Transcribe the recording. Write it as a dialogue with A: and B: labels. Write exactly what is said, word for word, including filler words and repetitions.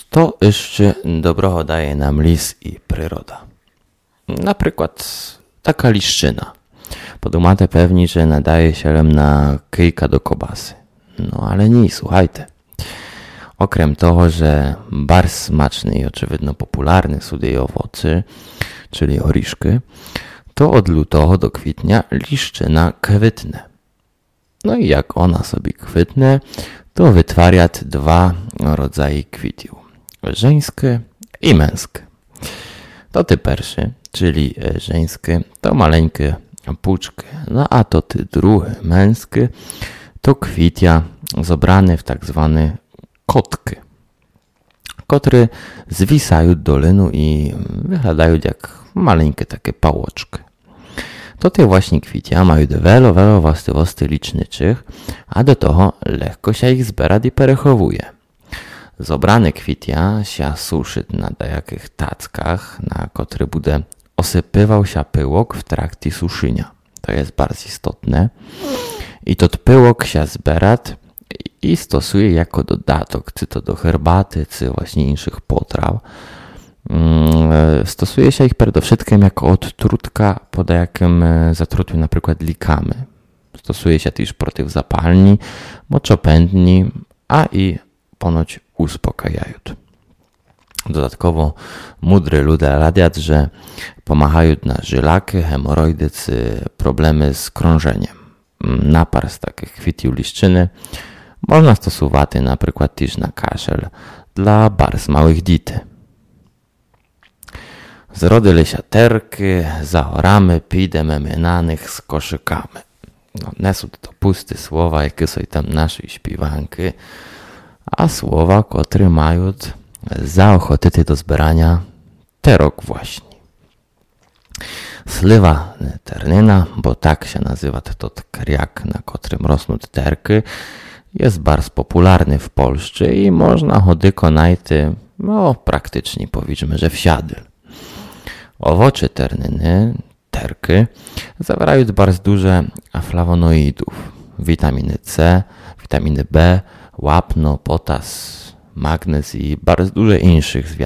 A: To jeszcze доброго daje nam lis i przyroda. Na przykład taka liszczyna. Podumate pewni, że nadaje się na kyjka do kobasy. No ale nie, słuchajte. Okrem toho, że bardzo smaczny i oczywiście popularny są jej owoce, czyli oriszki, to od lutego do kwietnia liszczyna kwitnie. No i jak ona sobie kwitnie, to wytwarja dwa rodzaje kwiatów. Żeńskie i męskie. To ty pierwszy, czyli żeńskie, to maleńkie puczki, no a to ty drugi, męskie, to kwitia zebrane w tak zwane kotki, które zwisają do linu i wyglądają jak maleńkie takie pałoczki. To te właśnie kwitia mają wiele, wiele właściwości liczniczych, a do tego lekko się ich zbiera i przechowuje. Zobrane kwitia się suszy na jakich tackach, na które bude osypywał się pyłok w trakcie suszenia. To jest bardzo istotne. I to pyłok się zbiera i stosuje jako dodatek, czy to do herbaty, czy właśnie innych potraw. Stosuje się ich przede wszystkim jako odtrutka, pod jakim zatruciu na przykład likamy. Stosuje się też przeciwzapalni, moczopędni, a i ponoć uspokajają. Dodatkowo mądre ludzie radią, że pomagają na żylaki, hemoroidy czy problemy z krążeniem. Napar z takich kwiatów liszczyny można stosować na przykład też na kaszel dla bardzo małych dzieci. Zrodili się terki, zaoramy, pidemy minanych z koszykami. No, nie są to puste słowa, jakie są tam naszej śpiewanki, a słowa, które mają zaochotyty do zbierania te rok właśnie. Sliwa ternina, bo tak się nazywa to kriak, na którym rosną terki, jest bardzo popularny w Polsce i można chodyko najty, no praktycznie powiedzmy, że wsiady. Owoce terniny, terki, zawierają bardzo dużo flawonoidów, witaminy C, witaminy B, wapno, potas, magnez i bardzo dużo innych